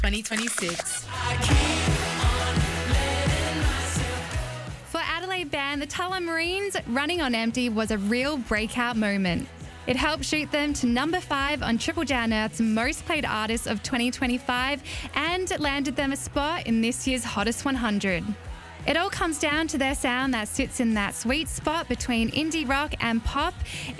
2026. For Adelaide band, the Tullamarines, Running on Empty was a real breakout moment. It helped shoot them to number 5 on Triple J Earth's Most Played Artists of 2025 and landed them a spot in this year's Hottest 100. It all comes down to their sound that sits in that sweet spot between indie rock and pop.